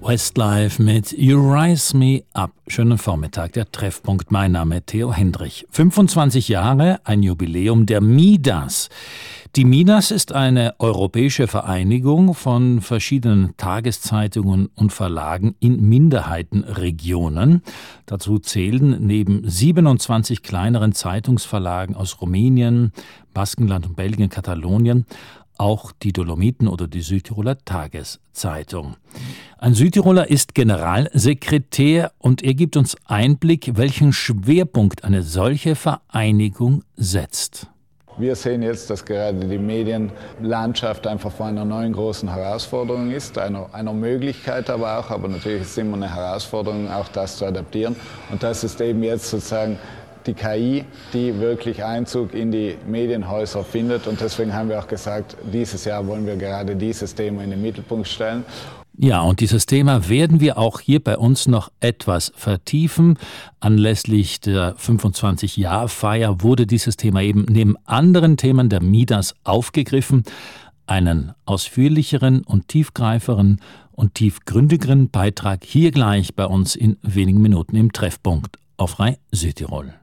Westlife mit You Rise Me Up. Schönen Vormittag, der Treffpunkt. Mein Name Theo Hendrich. 25 Jahre, ein Jubiläum der Midas. Die Midas ist eine europäische Vereinigung von verschiedenen Tageszeitungen und Verlagen in Minderheitenregionen. Dazu zählen neben 27 kleineren Zeitungsverlagen aus Rumänien, Baskenland und Belgien, Katalonien auch die Dolomiten oder die Südtiroler Tageszeitung. Ein Südtiroler ist Generalsekretär und er gibt uns Einblick, welchen Schwerpunkt eine solche Vereinigung setzt. Wir sehen jetzt, dass gerade die Medienlandschaft einfach vor einer neuen großen Herausforderung ist, einer Möglichkeit aber natürlich ist es immer eine Herausforderung, auch das zu adaptieren. Und das ist eben jetzt sozusagen die KI, die wirklich Einzug in die Medienhäuser findet. Und deswegen haben wir auch gesagt, dieses Jahr wollen wir gerade dieses Thema in den Mittelpunkt stellen. Ja, und dieses Thema werden wir auch hier bei uns noch etwas vertiefen. Anlässlich der 25-Jahr-Feier wurde dieses Thema eben neben anderen Themen der Midas aufgegriffen. Einen ausführlicheren und tiefgreiferen und tiefgründigeren Beitrag hier gleich bei uns in wenigen Minuten im Treffpunkt auf Rai Südtirol.